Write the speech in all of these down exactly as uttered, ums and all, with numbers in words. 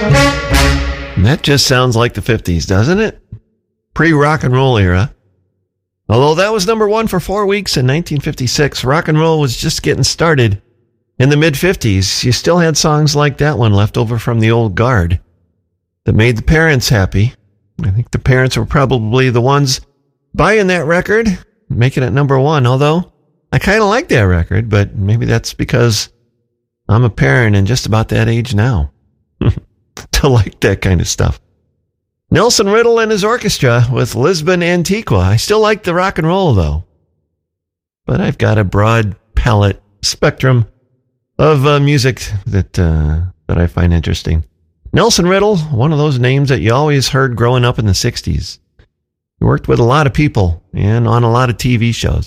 That just sounds like the fifties, doesn't it? Pre-rock and roll era. Although that was number one for four weeks in nineteen fifty-six, rock and roll was just getting started in the mid-fifties. You still had songs like that one left over from the old guard that made the parents happy. I think the parents were probably the ones buying that record, making it number one, although I kind of like that record, but maybe that's because I'm a parent and just about that age now to like that kind of stuff. Nelson Riddle and his orchestra with Lisbon Antiqua. I still like the rock and roll, though. But I've got a broad palette spectrum of uh, music that uh, that I find interesting. Nelson Riddle, one of those names that you always heard growing up in the sixties. He worked with a lot of people and on a lot of T V shows.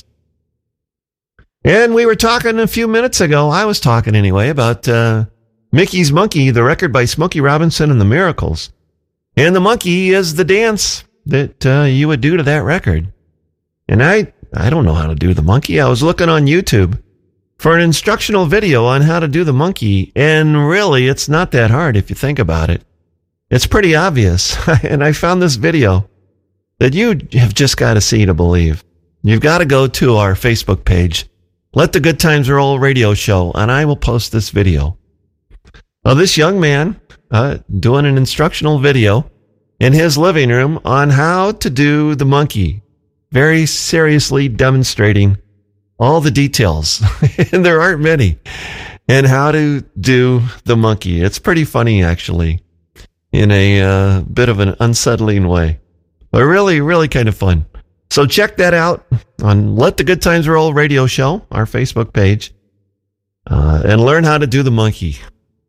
And we were talking a few minutes ago, I was talking anyway, about uh, Mickey's Monkey, the record by Smokey Robinson and the Miracles. And the monkey is the dance that uh, you would do to that record. And I, I don't know how to do the monkey. I was looking on YouTube for an instructional video on how to do the monkey. And really, it's not that hard if you think about it. It's pretty obvious. And I found this video that you have just got to see to believe. You've got to go to our Facebook page, Let the Good Times Roll radio show, and I will post this video of this young man uh, doing an instructional video in his living room on how to do the monkey, very seriously demonstrating all the details, and there aren't many, and how to do the monkey. It's pretty funny, actually, in a uh, bit of an unsettling way, but really, really kind of fun. So check that out on Let the Good Times Roll radio show, our Facebook page, uh, and learn how to do the monkey.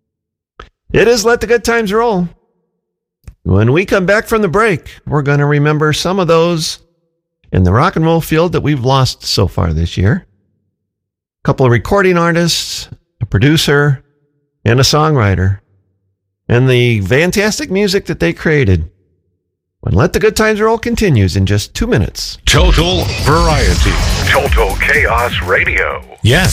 It is Let the Good Times Roll. When we come back from the break, we're going to remember some of those in the rock and roll field that we've lost so far this year. A couple of recording artists, a producer, and a songwriter, and the fantastic music that they created. When Let the Good Times Roll continues in just two minutes. Total variety. Total Chaos Radio. Yes.